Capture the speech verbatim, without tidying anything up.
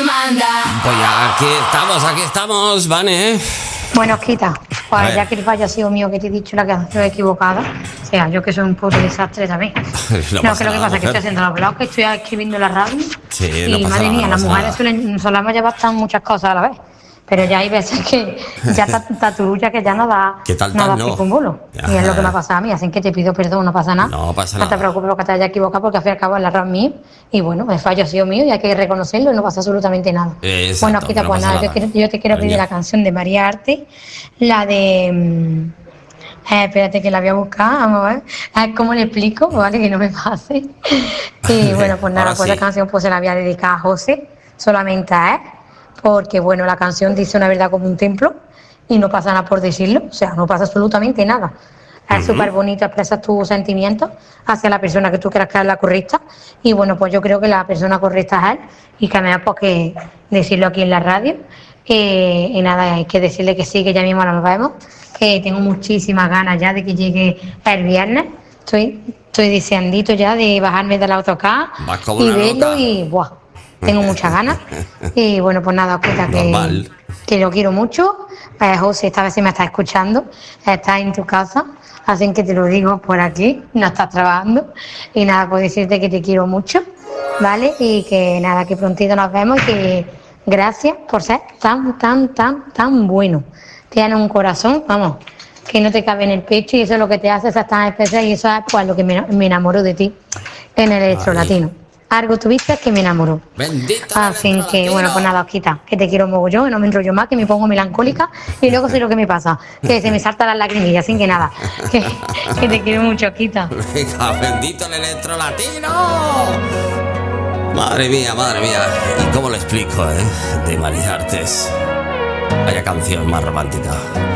manda. Pues ya, aquí estamos, aquí estamos, Vane. Bueno, Quita, pues ya que el fallo ha sido mío, que te he dicho la canción equivocada, o sea, yo que soy un puto desastre también. No No, pasa que lo que nada, pasa es que mujer. estoy haciendo los blogs, estoy escribiendo en la radio. Sí, y no pasa madre nada, mía, no las pasa mujeres nada. suelen, solemos llevar tan muchas cosas a la vez. Pero ya hay veces que ya está ta tuya que ya no da, ¿Qué tal, no tal, da no? pico un bulo. Y es lo que me ha pasado a mí, así que te pido perdón, no pasa nada. No pasa No te nada. preocupes porque te haya equivocado, porque al fin y al cabo el error mío. Y bueno, el fallo ha sido mío y hay que reconocerlo y no pasa absolutamente nada. Exacto, bueno, Quita, no pues pasa nada, yo, nada. quiero- yo te quiero pedir Cariño. la canción de María Arte, la de... mm, eh, espérate que la voy a buscar, vamos a ver. Ah, ¿cómo le explico? Vale, que no me pase. Y bueno, pues nada, Ahora pues sí. la canción pues se la voy a dedicar a José, solamente a él, porque bueno, la canción dice una verdad como un templo y no pasa nada por decirlo, o sea, no pasa absolutamente nada. Es súper bonito expresar tus sentimientos hacia la persona que tú creas que es la correcta. Y bueno, pues yo creo que la persona correcta es él y que me da pues que decirlo aquí en la radio. Eh, y nada, hay que decirle que sí, que ya mismo nos vemos, que tengo muchísimas ganas ya de que llegue el viernes. Estoy, estoy deseandito ya de bajarme del autocar Vas como y una verlo loca. y ¡buah! Tengo muchas ganas. Y bueno, pues nada, Osquita, que, Normal. que lo quiero mucho. Eh, José, esta vez sí me está escuchando, estás en tu casa, así que te lo digo por aquí, no estás trabajando. Y nada, pues decirte que te quiero mucho, ¿vale? Y que nada, que prontito nos vemos y que gracias por ser tan, tan, tan, tan bueno. Tienes un corazón, vamos, que no te cabe en el pecho y eso es lo que te hace ser tan especial y eso es pues lo que me, me enamoró de ti en el electro Ay. latino. Algo tuviste que me enamoró. Bendita Así letra que, bueno, latino. pues nada, Osquita, que te quiero mogollón, que no me enrollo más, que me pongo melancólica y luego sé lo que me pasa, que se me saltan las lagrimillas, así que nada, que, que te quiero mucho, Osquita. Venga, bendito el electro latino. Madre mía, madre mía. ¿Y cómo lo explico, eh? De María Artes. Vaya canción más romántica.